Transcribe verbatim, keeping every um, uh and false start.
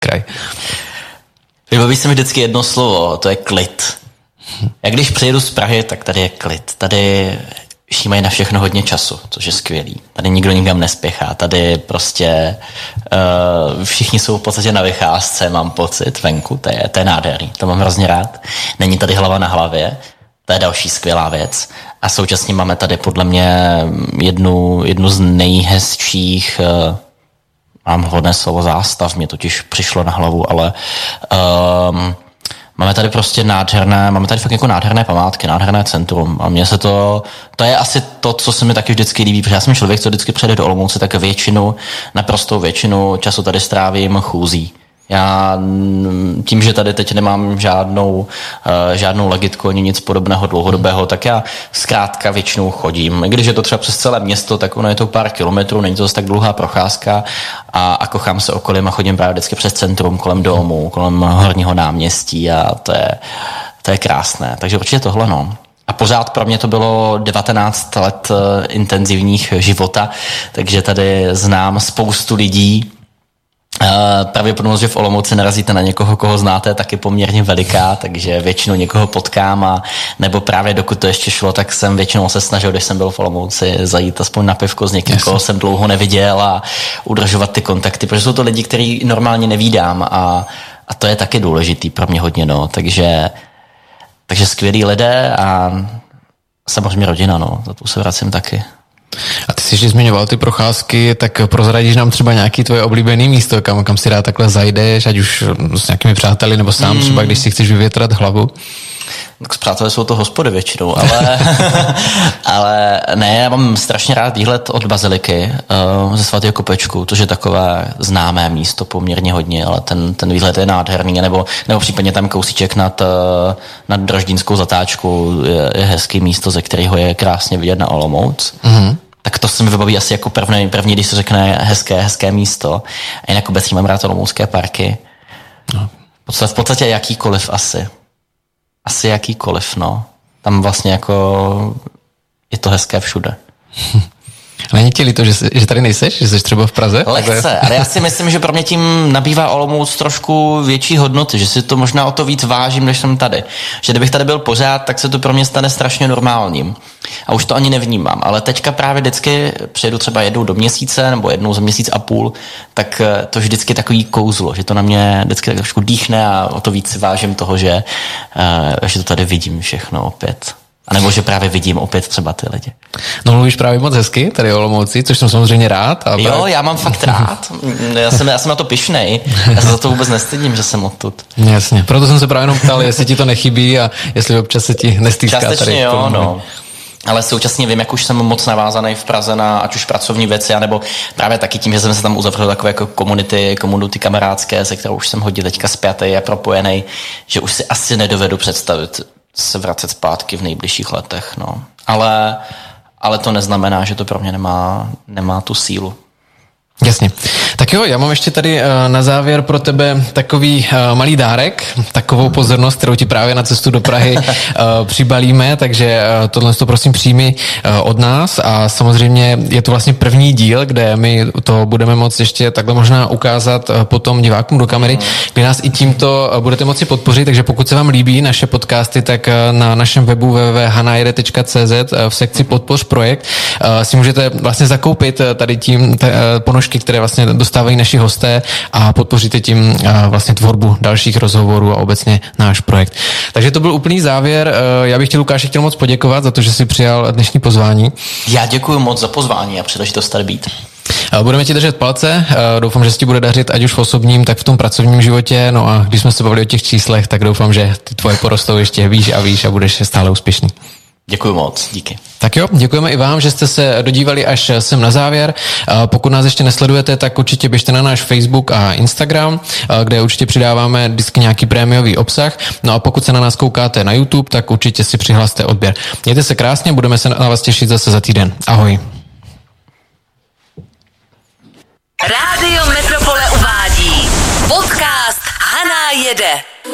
kraj. Vybaví se mi vždycky jedno slovo, to je klid. Já když přijedu z Prahy, tak tady je klid. Tady všichni mají na všechno hodně času, což je skvělý. Tady nikdo nikam nespěchá. Tady prostě uh, všichni jsou v podstatě na vycházce, mám pocit, venku. To je, to je nádherný, to mám hrozně rád. Není tady hlava na hlavě, to je další skvělá věc. A současně máme tady podle mě jednu, jednu z nejhezčích, uh, mám hodné slovo zástav, mě totiž přišlo na hlavu, ale um, máme tady prostě nádherné, máme tady fakt jako nádherné památky, nádherné centrum a mně se to, to je asi to, co se mi taky vždycky líbí, protože já jsem člověk, co vždycky přijde do Olomouce, tak většinu, naprostou většinu času tady strávím chůzí. Já tím, že tady teď nemám žádnou, žádnou legitku ani nic podobného dlouhodobého, tak já zkrátka většinou chodím. Když je to třeba přes celé město, tak ono je to pár kilometrů, není to zase tak dlouhá procházka a, a kochám se okolím a chodím právě vždycky přes centrum, kolem domu, kolem Horního náměstí a to je, to je krásné. Takže určitě tohle no. A pořád pro mě to bylo devatenáct let intenzivních života, takže tady znám spoustu lidí. Uh, pravděpodobnost, že v Olomouci narazíte na někoho, koho znáte, tak je poměrně veliká, takže většinou někoho potkám a nebo právě dokud to ještě šlo, tak jsem většinou se snažil, když jsem byl v Olomouci, zajít aspoň na pivko s někým, koho jsem dlouho neviděl a udržovat ty kontakty, protože jsou to lidi, který normálně nevídám a, a to je taky důležitý pro mě hodně, no, takže takže skvělí lidé a samozřejmě rodina, no, za to se vracím taky. A ty jsi ještě zmiňoval ty procházky, tak prozradíš nám třeba nějaký tvoje oblíbený místo, kam, kam si rád takhle zajdeš, ať už s nějakými přáteli nebo sám mm. třeba, když si chceš vyvětrat hlavu? Tak s přáteli jsou to hospody většinou, ale, ale ne, já mám strašně rád výhled od baziliky uh, ze svatého Kopečku, což je takové známé místo poměrně hodně, ale ten, ten výhled je nádherný, nebo, nebo případně tam kousíček nad, uh, nad Draždínskou zatáčkou je, je hezký místo, ze kterého je krásně vidět na Olomouc. Mm-hmm. Tak to se mi vybaví asi jako první, první, když se řekne hezké, hezké místo. A jinak obecně mám rád olomoucké parky. No. V podstatě jakýkoliv asi. Asi jakýkoliv, no. Tam vlastně jako je to hezké všude. Není ti líto, že, že tady nejseš? Že jsi třeba v Praze? Lehce, ale já si myslím, že pro mě tím nabývá Olomouc trošku větší hodnoty, že si to možná o to víc vážím, než jsem tady. Že kdybych tady byl pořád, tak se to pro mě stane strašně normálním. A už to ani nevnímám, ale teďka právě vždycky přijedu třeba jednou do měsíce nebo jednou za měsíc a půl, tak to vždycky takový kouzlo, že to na mě vždycky tak trošku dýchne a o to víc si vážím toho, že, že to tady vidím všechno opět. A nebo že právě vidím opět třeba ty lidi. No mluvíš právě moc hezky tady o Olomouci, což jsem samozřejmě rád. A jo, já mám fakt rád. Já jsem, já jsem na to pyšnej. Já se za to vůbec nestydím, že jsem odtud. Jasně, proto jsem se právě jenom ptal, jestli ti to nechybí a jestli občas se ti nestýská tady. Částečně jo, no. Ale současně vím, jak už jsem moc navázaný v Praze na ať už pracovní věci, anebo právě taky tím, že jsem se tam uzavřel takové jako komunity, komunity kamarádské, se kterou už jsem hodně teďka spjatý a propojený, že už si asi nedovedu představit se vracet zpátky v nejbližších letech, no. Ale, ale to neznamená, že to pro mě nemá, nemá tu sílu. Jasně. Tak jo, já mám ještě tady na závěr pro tebe takový malý dárek, takovou pozornost, kterou ti právě na cestu do Prahy přibalíme, takže tohle to prosím přijmi od nás a samozřejmě je to vlastně první díl, kde my to budeme moci ještě takhle možná ukázat potom divákům do kamery, kde nás i tímto budete moci podpořit, takže pokud se vám líbí naše podcasty, tak na našem webu w w w tečka hanajede tečka c z v sekci Podpoř projekt si můžete vlastně zakoupit tady tím ponožky, které vlastně dostávají naši hosté a podpoříte tím vlastně tvorbu dalších rozhovorů a obecně náš projekt. Takže to byl úplný závěr. Já bych chtěl, Lukáši, chtěl moc poděkovat za to, že jsi přijal dnešní pozvání. Já děkuji moc za pozvání a příležitost tady být. Budeme ti držet palce, doufám, že se ti bude dařit ať už v osobním, tak v tom pracovním životě, no a když jsme se bavili o těch číslech, tak doufám, že ty tvoje porostou ještě výš a výš a budeš stále úspěšný. Děkuji moc, díky. Tak jo, děkujeme i vám, že jste se dodívali až sem na závěr. Pokud nás ještě nesledujete, tak určitě běžte na náš Facebook a Instagram, kde určitě přidáváme vždycky nějaký prémiový obsah. No a pokud se na nás koukáte na YouTube, tak určitě si přihlaste odběr. Mějte se krásně, budeme se na vás těšit zase za týden. Ahoj. Rádio Metropole uvádí podcast Hana jede.